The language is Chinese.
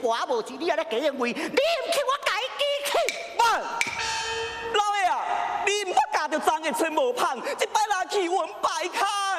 大无钱，你还咧假认为，你唔去我家己去。 慢，老爷啊，你唔好夹着脏的吹无香，一摆拉去阮摆卡。